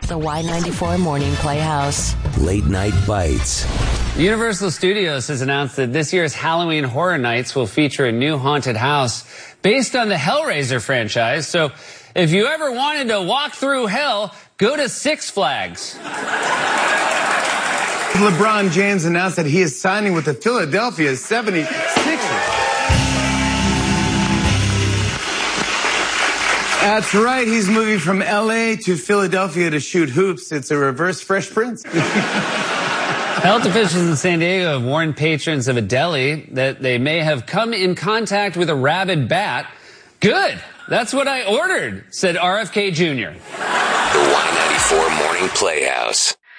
The Y94 Morning Playhouse. Late Night Bites. Universal Studios has announced that this year's Halloween Horror Nights will feature a new haunted house based on the Hellraiser franchise. So if you ever wanted to walk through hell, go to Six Flags. LeBron James announced that he is signing with the Philadelphia 76ers. That's right, he's moving from L.A. to Philadelphia to shoot hoops. It's a reverse Fresh Prince. Health officials in San Diego have warned patrons of a deli that they may have come in contact with a rabid bat. Good, that's what I ordered, said RFK Jr. The Y94 Morning Playhouse.